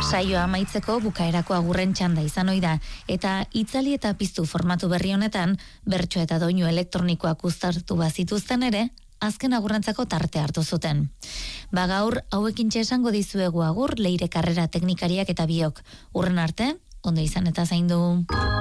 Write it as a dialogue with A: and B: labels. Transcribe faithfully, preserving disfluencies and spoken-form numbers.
A: Saioa amaitzeko bukaerako agurren txanda izan ohi da, eta itzali eta piztu formatu berri honetan, bertso eta doinu elektronikoak uztartu bazituzten ere, azken agurrentzako tarte hartu zuten. Ba gaur, hauekintxe esango dizuegu agur, Leire Karrera teknikariak eta biok. Urren arte, ondo izan eta zaindu.